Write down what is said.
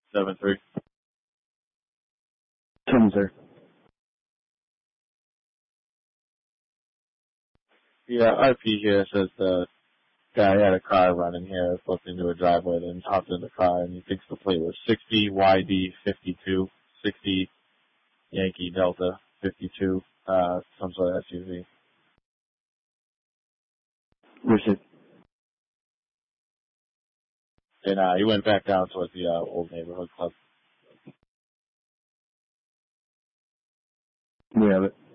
7-3. 10, sir. Yeah, RP here says the guy had a car running here, flipped into a driveway, then hopped in the car, and he thinks the plate was 60 YD 52, 60 Yankee Delta 52, some sort of SUV. Received. And he went back down towards the old neighborhood club. We have it.